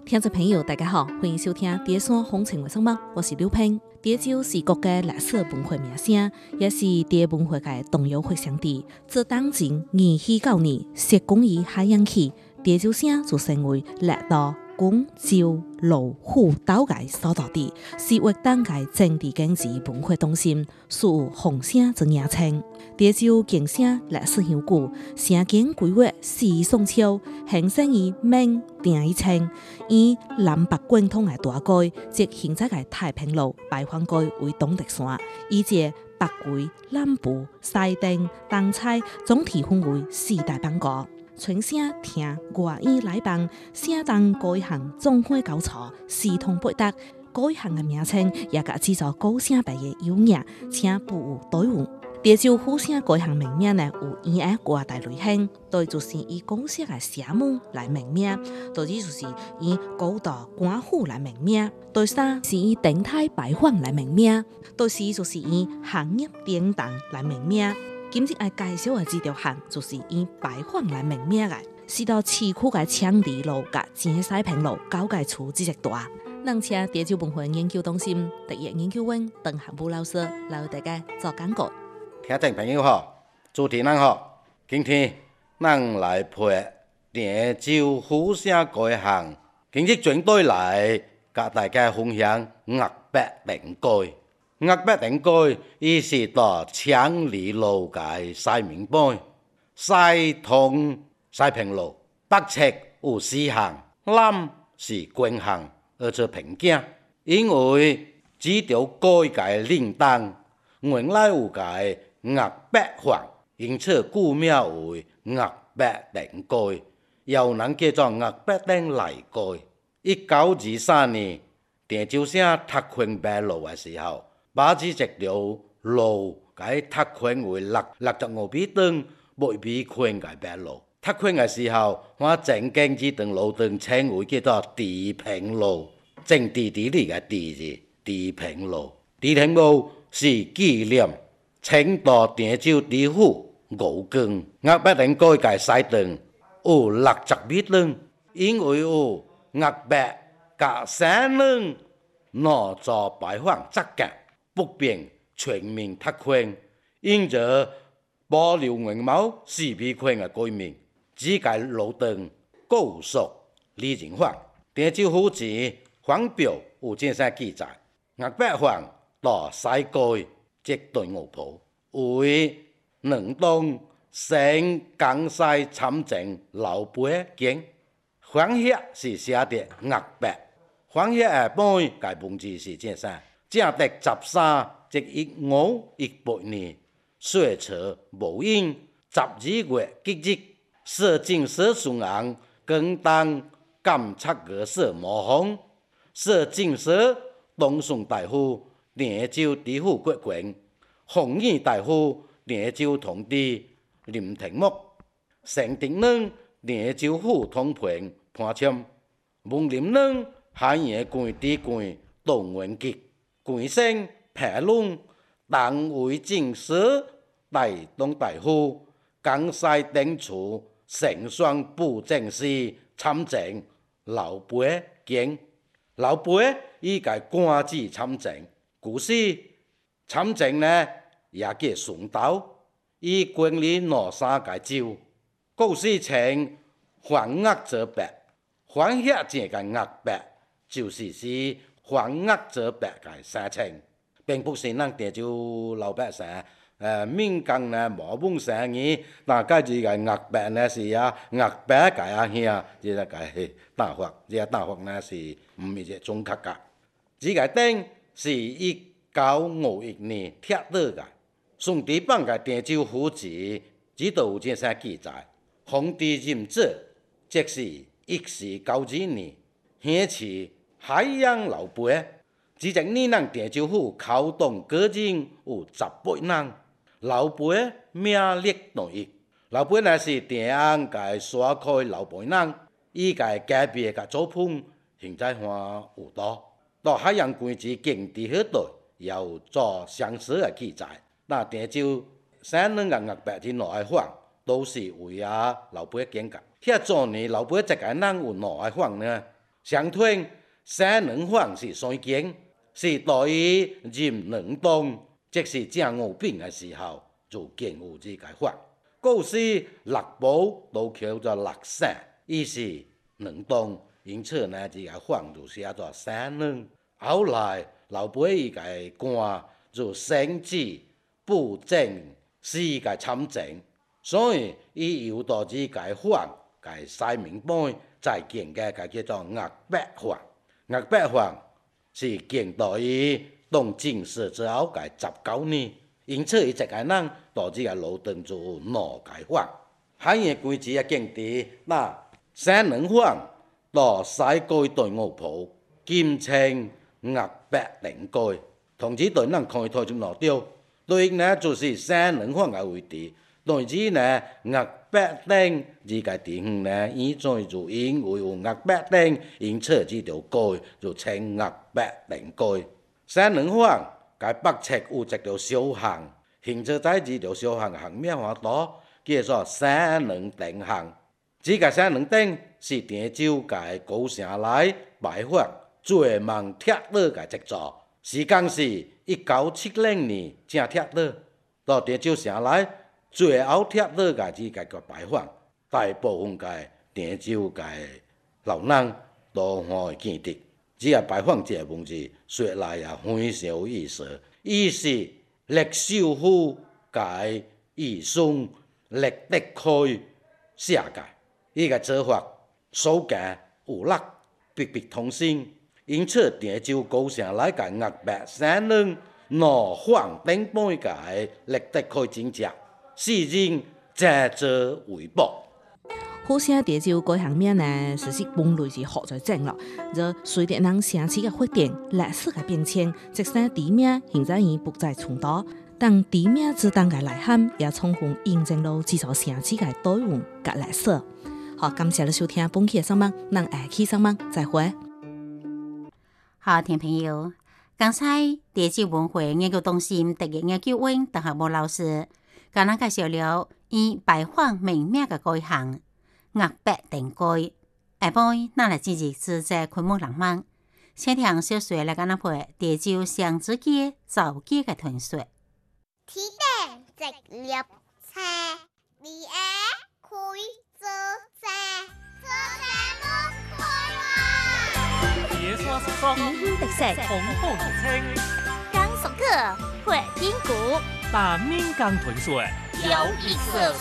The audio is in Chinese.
听众朋友，大家好，欢迎收听《碟山风情为什么》，我是刘平。碟洲是国家历史文化名城，也是碟文化界重要发祥地。自当前2049年设工于海洋区，碟洲省就成为历岛、广州、罗湖岛界所在地，是活动界政治经济文化中心，属有凤城之名称。碟洲建省历史悠久，城建规划四宋朝，形成于明定以前，以南北贯通的大街，即现在的太平路、白番街为东直线，以及北归、南部、西登、东菜总体分为四大板角。全省厅外院内办，省东各项总会交错，四通八达。各项的名称也甲制造高省白的优雅，且不无对应。碟洲府省各项命名呢，有以下各大类型，对就是以公社的社门来命名，对二就是以高大官府来命名，对三是以鼎泰白坊来命名，对四就是以行业典当来命名。今日要介绍的这条巷，就是以白坊来命名的，是到市区的昌黎路甲前西平路交界处这一段。咱请碟洲文化研究中心特约研究员邓汉武老师来为大家做讲解。 听众朋友好，主持人好，今天咱来陪碟洲府省各项，今日全队来甲大家分享岳北定街。岳北定街伊是到昌黎路界西面背，西通西平路，北侧有四巷，南是官巷，而且平景。因为这条街界领当原来有界岳北坊，因此故名为岳北定街，也有人叫做岳北定内街。1923年，碟洲省拓宽北路的时候，把这一条路改拓宽为65米长、8米宽的北路。拓宽的时候，我整经这条路段称为叫做地平路，政治地理的地字，地平路。地平路是纪念清代碟洲知府吴光。岳北定街界西段有60米长，因为有岳北甲山两两座白坊接界，不便全面拓宽，因着保留原貌4米宽的街面。这个路段构属李仁坊。碟洲府志坊表有这些记载：岳北坊到西街这段路谱为两栋省江西参政老辈建，坊页是写的岳北。坊页下半个文字是这些：正德13/15/18年，岁初戊寅12月吉日，摄政司孙昂更当监察阁社模仿，摄政司东顺大夫碟洲知府郭权，奉义大夫碟洲同知林廷木，省定两碟洲府通判潘谦，文林两海员官知官董元吉，官省平论党卫政司大东大夫江西丁处省选布政司参政老辈建。老辈伊个官职参政，故事参政呢也叫顺道，伊管理哪3个州？故事称环岳泽北，环岳这个岳北就是环岳泽北个山称，并不是咱碟洲老百姓。闽江呢无问生意，大概这个岳北呢是岳北界兄，这个大法，这个大法呢是唔是个中客家。这个顶是1951年拆倒个，顺治版个碟洲府志，这都有这些记载。皇帝任职，即是1492年，兴起海洋老辈。这一年咱碟洲府考动个人有18人。老辈名列第一，老辈呢是电安界山区老辈人，伊界隔壁个祖谱现在还有到海洋关之境地迄带也有做相似的记载。那碟洲省两个岳北这两个坊都是为老辈建的。遐早年老辈一个人有两个坊呢， 相传生卵坊是山间，是对于入卵洞，即是正午饼的时候，就建有这个坊。故事六堡都叫做六省，意思卵洞，因此呢，这个坊就写作生卵。后来老辈伊个官就升级布政四个参政，所以伊由到这个坊个西名碑，再建个叫做岳北坊。岳北坊是建到伊当正式之后个19年，因此伊一个人到这个路灯就有2个坊。海盐规矩啊，建伫那生卵坊到西街对五埔，金青岳北顶街，同时对咱看头就拿掉，对呢就是生卵坊个位置。但是呢，岳北顶这个地方呢，以前就因为有岳北顶，因此这条街就称岳北顶街。生卵坊个北侧有一条小巷，现在在这条小巷巷名偌多，叫做生卵顶巷。这个生卵顶是滇州个高城内摆放最梦铁路个制作，时间是1970年正铁路到滇州城内。最后铁路个这个摆放，大部分个滇州个老人都会见得。这个摆放这个文字，说来也非常有意思。伊是历首府个义孙历德开写个，伊个做法手简有力，笔笔通心。因此，滇州高城内个岳北生卵拿坊顶碑个历德开真迹。世人正做为宝。 好些滇州改行名呢，是本来是学在正咯。就随着人城市嘅发展、历史嘅变迁，即使地名现在已不再重蹈，但地名之间嘅内涵也充分印证了这座城市嘅多元嘅历史。好，感谢你收听本期嘅新闻，咱下期新闻再会。 好，听朋友，刚才滇州文化研究中心特约研究员邓学武老师。甲咱介绍了以摆放名名嘅街巷岳北顶街。下晡咱来进入自在昆木人梦，请听小雪来甲咱陪滇州巷子街、走街嘅传说。 天顶直立车，二下开做车，做车冇开别说是说， 特色红红土青， 刚熟客会筋骨， 把闽港传说有意思。